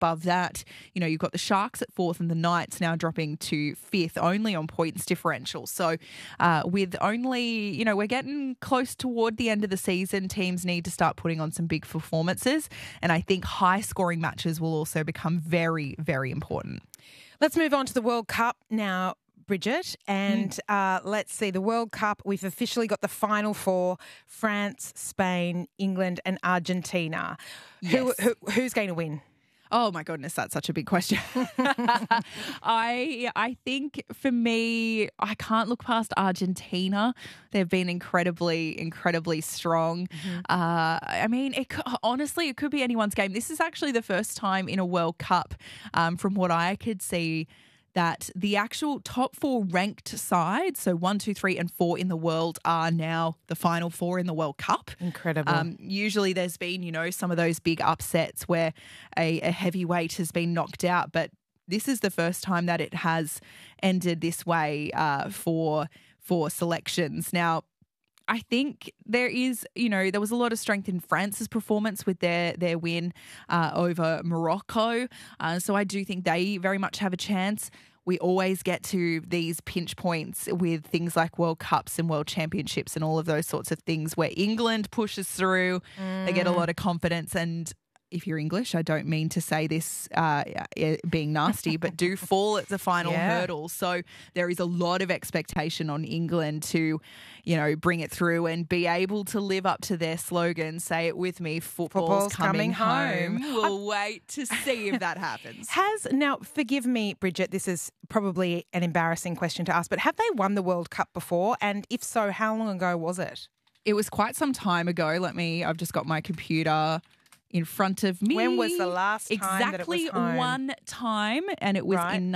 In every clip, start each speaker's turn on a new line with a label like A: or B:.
A: above that, you've got the Sharks at 4th and the Knights now dropping to 5th, only on points differential. So with only, we're getting close toward the end of the season, teams need to start putting on some big performances. And I think high-scoring matches will also become very, very important.
B: Let's move on to the World Cup now, Bridget, and let's see, the World Cup, we've officially got the final four: France, Spain, England and Argentina.
A: Yes.
B: Who's going to win?
A: Oh my goodness, that's such a big question. I think for me, I can't look past Argentina. They've been incredibly, incredibly strong. Honestly, it could be anyone's game. This is actually the first time in a World Cup, from what I could see, that the actual top 4 ranked sides, so 1, 2, 3 and 4 in the world, are now the final 4 in the World Cup.
B: Incredible.
A: Usually there's been, some of those big upsets where a heavyweight has been knocked out, but this is the first time that it has ended this way for selections. Now, I think there is, there was a lot of strength in France's performance with their win over Morocco. So I do think they very much have a chance. We always get to these pinch points with things like World Cups and World Championships and all of those sorts of things where England pushes through. They get a lot of confidence, and if you're English, I don't mean to say this being nasty, but do fall at the final hurdle. So there is a lot of expectation on England to, bring it through and be able to live up to their slogan. Say it with me, football's coming home. We'll wait to see if that happens.
B: Now, forgive me, Bridget, this is probably an embarrassing question to ask, but have they won the World Cup before? And if so, how long ago was it?
A: It was quite some time ago. I've just got my computer in front of me.
B: When was the last time that it was home?
A: Exactly one time, and it was in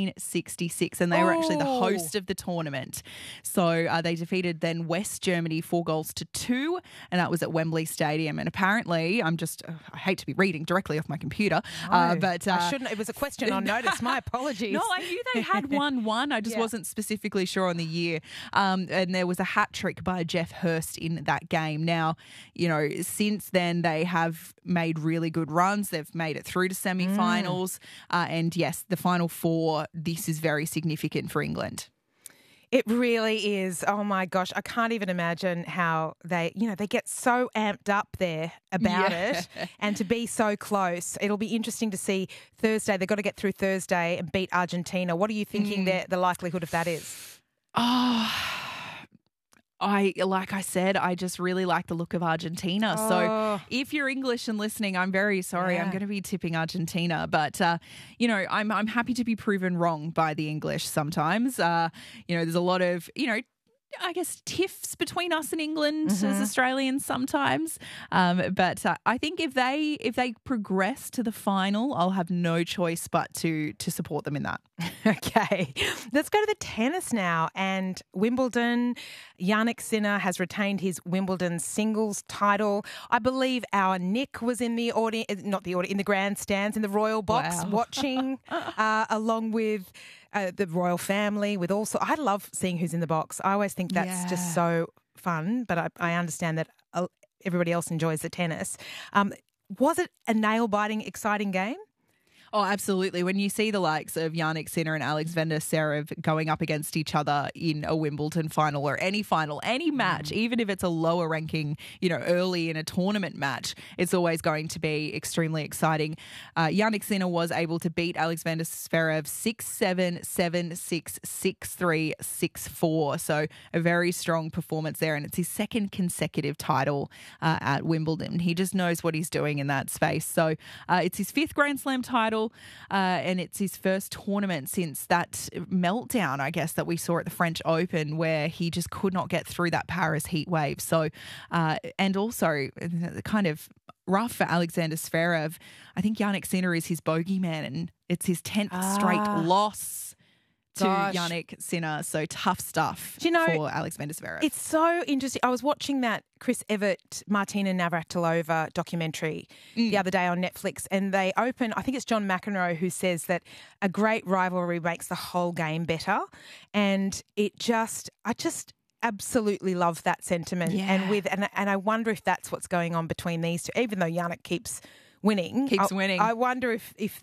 A: 1966, and they were actually the host of the tournament. So they defeated then West Germany 4-2, and that was at Wembley Stadium. And apparently, I hate to be reading directly off my computer, but
B: I shouldn't. It was a question on notice. My apologies.
A: No, I knew they had won. I just wasn't specifically sure on the year. And there was a hat trick by Jeff Hurst in that game. Now, since then they have made really good runs. They've made it through to semi-finals. And yes, the final 4, this is very significant for England.
B: It really is. Oh my gosh. I can't even imagine how they get so amped up there about it, and to be so close. It'll be interesting to see Thursday. They've got to get through Thursday and beat Argentina. What are you thinking the likelihood of that is?
A: Like I said, I just really like the look of Argentina. So if you're English and listening, I'm very sorry. I'm going to be tipping Argentina. But, I'm happy to be proven wrong by the English sometimes. There's a lot of, I guess, tiffs between us and England as Australians sometimes. But I think if they progress to the final, I'll have no choice but to support them in that.
B: Okay. Let's go to the tennis now. And Wimbledon, Jannik Sinner has retained his Wimbledon singles title. I believe our Nick was in the audience, in the grandstands, in the royal box watching along with the royal family. I love seeing who's in the box. I always think that's just so fun, but I understand that everybody else enjoys the tennis. Was it a nail-biting, exciting game?
A: Oh, absolutely. When you see the likes of Jannik Sinner and Alexander Zverev going up against each other in a Wimbledon final or any match, even if it's a lower ranking, early in a tournament match, it's always going to be extremely exciting. Jannik Sinner was able to beat Alexander Zverev 6-7, 7-6, 6-3, 6-4. So a very strong performance there, and it's his second consecutive title at Wimbledon. He just knows what he's doing in that space. So it's his 5th Grand Slam title. And it's his first tournament since that meltdown, I guess, that we saw at the French Open where he just could not get through that Paris heat wave. So, and also kind of rough for Alexander Zverev. I think Jannik Sinner is his bogeyman, and it's his 10th straight loss to Jannik Sinner. So tough stuff for Alexander Zverev.
B: It's so interesting. I was watching that Chris Evert, Martina Navratilova documentary the other day on Netflix, and they open, I think it's John McEnroe who says that a great rivalry makes the whole game better. And I just absolutely love that sentiment. And I wonder if that's what's going on between these two, even though Jannik keeps winning.
A: Keeps winning.
B: I wonder if